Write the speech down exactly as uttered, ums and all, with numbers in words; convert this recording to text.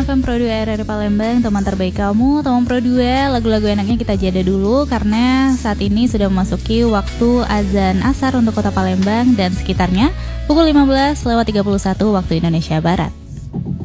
F M Pro dua R R Palembang, teman terbaik kamu. Teman Pro dua, lagu-lagu enaknya kita jeda dulu karena saat ini sudah memasuki waktu azan asar untuk kota Palembang dan sekitarnya pukul lima belas lewat tiga puluh satu waktu Indonesia Barat.